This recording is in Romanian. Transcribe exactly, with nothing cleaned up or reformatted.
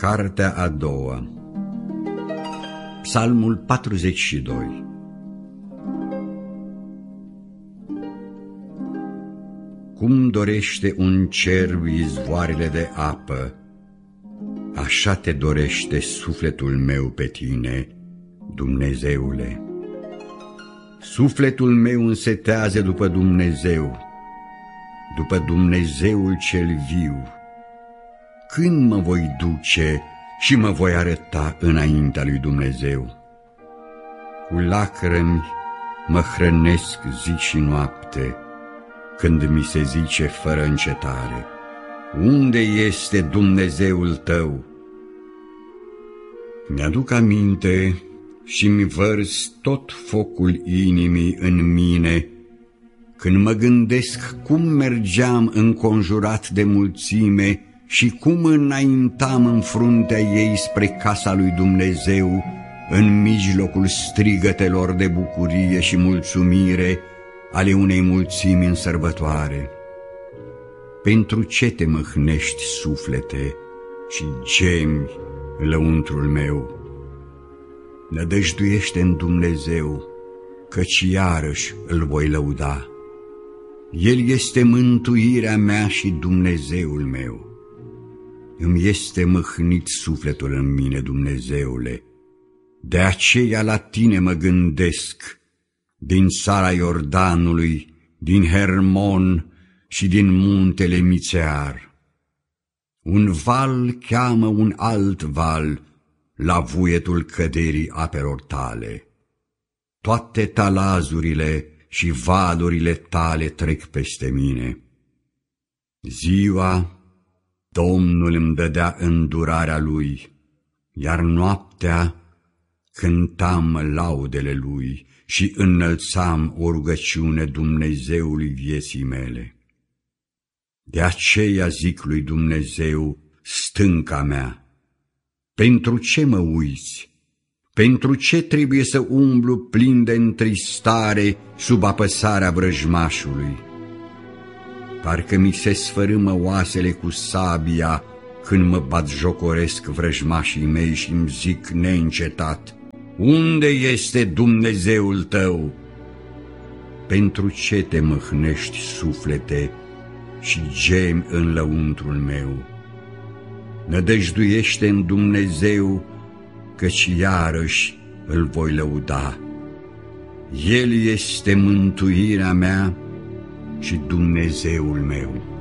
Cartea a doua. Psalmul patruzeci și doi. Cum dorește un cerb izvoarele de apă, așa te dorește sufletul meu pe tine, Dumnezeule. Sufletul meu însetează după Dumnezeu, după Dumnezeul cel viu. Când mă voi duce și mă voi arăta înaintea lui Dumnezeu? Cu lacrimi mă hrănesc zi și noapte, când mi se zice fără încetare: unde este Dumnezeul tău? Mi-aduc aminte și-mi vărs tot focul inimii în mine, când mă gândesc cum mergeam înconjurat de mulțime și cum înaintam în fruntea ei spre casa lui Dumnezeu, în mijlocul strigătelor de bucurie și mulțumire ale unei mulțimi în sărbătoare. Pentru ce te mâhnești, suflete, și gemi lăuntrul meu? Nădăjduiește în Dumnezeu, căci iarăși îl voi lăuda. El este mântuirea mea și Dumnezeul meu. Îmi este mâhnit sufletul în mine, Dumnezeule, de aceea la tine mă gândesc, din țara Iordanului, din Hermon și din muntele Mițear. Un val cheamă un alt val la vuietul căderii apelor tale. Toate talazurile și valurile tale trec peste mine. Ziua Domnul îmi dădea îndurarea lui, iar noaptea cântam laudele lui și înălțam o rugăciune Dumnezeului vieții mele. De aceea zic lui Dumnezeu, stânca mea: pentru ce mă uiți? Pentru ce trebuie să umblu plin de întristare sub apăsarea vrăjmașului? Parcă mi se sfărâmă oasele cu sabia când mă batjocoresc vrăjmașii mei și îmi zic neîncetat: unde este Dumnezeul tău? Pentru ce te mâhnești, suflete, și gemi în lăuntrul meu? Nădăjduiește în Dumnezeu, căci iarăși îl voi lăuda. El este mântuirea mea și Dumnezeul meu.